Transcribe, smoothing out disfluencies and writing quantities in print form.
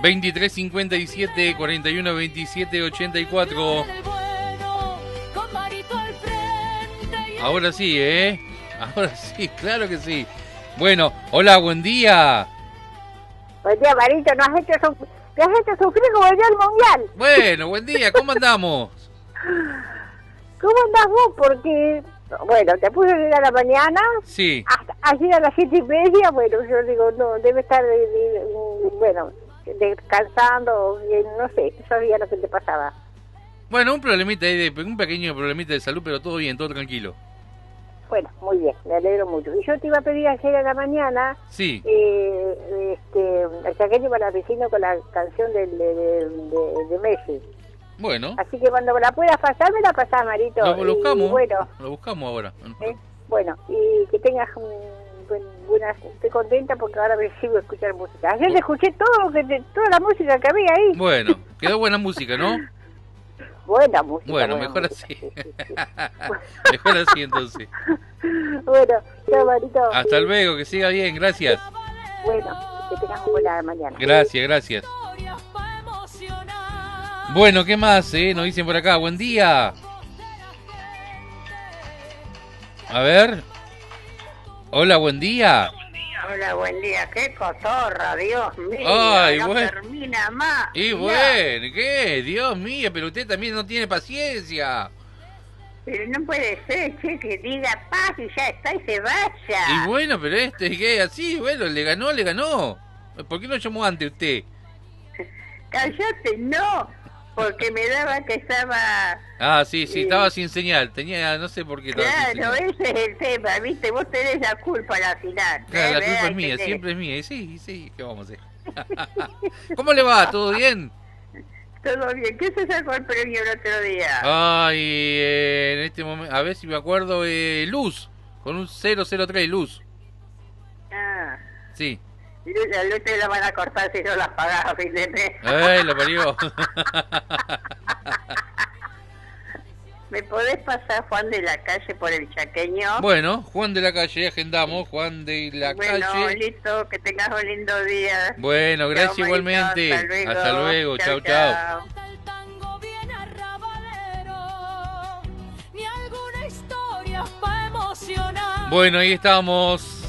2357 41 27 84. Ahora sí, ¿eh? Ahora sí, claro que sí. Bueno, hola, buen día. Buen día, Marito, me has hecho sufrir como yo el mundial. Bueno, buen día, ¿cómo andamos? ¿Cómo andás vos? Porque, bueno, te puse a ir a la mañana. Sí. Hasta ayer a las 7:30, bueno, yo digo, no, debe estar, bueno, descansando, no sé, no sabía lo que te pasaba. Bueno, un problemita ahí, un pequeño problemita de salud, pero todo bien, todo tranquilo. Bueno, muy bien, me alegro mucho. Y yo te iba a pedir ayer a la mañana, Sí. el chaqueño para el vecino con la canción de Messi. Bueno. Así que cuando la puedas pasar, me la pasás, Marito. Lo buscamos. Y bueno, lo buscamos ahora. Bueno, y que tengas buenas... Estoy contenta porque ahora me sigo a escuchar música. Ayer escuché toda la música que había ahí. Bueno, quedó buena música, ¿no? Buena música. Bueno, buena mejor música, así. sí. Mejor así entonces. Bueno, chao, Marito. Hasta luego, que siga bien, gracias. Bueno, que tengas una buena mañana. Gracias. Bueno, ¿qué más? Nos dicen por acá, buen día. A ver. Hola, buen día. Hola, buen día. Qué cotorra, Dios mío. Ay, no bueno. termina más. Y bueno, ¿qué? Dios mío, pero usted también no tiene paciencia. Pero no puede ser, che, que diga paz y ya está y se vaya. Y bueno, pero ¿qué? Así, bueno, le ganó. ¿Por qué no llamó antes usted? Cállate, no. Porque me daba que estaba... Ah, sí, estaba sin señal. Tenía, no sé por qué estaba sin Claro, señal. ese es el tema, ¿viste? Vos tenés la culpa al final. Claro, la culpa es mía, siempre es mía. Y sí, ¿qué vamos a hacer? ¿Cómo le va? ¿Todo bien? Todo bien. ¿Qué se sacó el premio el otro día? Ay, en este momento, a ver si me acuerdo, Luz, con un 003, Luz. Ah. Sí. La luz te la van a cortar si no las pagás a fin de mes. Lo parió. ¿Me podés pasar Juan de la Calle por el Chaqueño? Bueno, Juan de la Calle, agendamos, Juan de la Bueno, Calle. listo, que tengas un lindo día. Bueno, gracias Chao, igualmente. Marito, Hasta luego, chau. Bueno, ahí estamos.